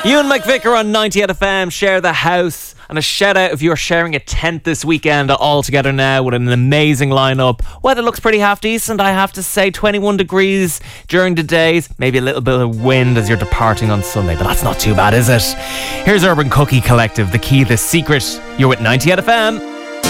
Ewan McVicker on 90 FM, share the house. And a shout out if you're sharing a tent this weekend all together now with an amazing lineup. Weather looks pretty half decent, I have to say. 21 degrees during the days, maybe a little bit of wind as you're departing on Sunday, but that's not too bad, is it? Here's Urban Cookie Collective, The Key, The Secret. You're with 90 FM.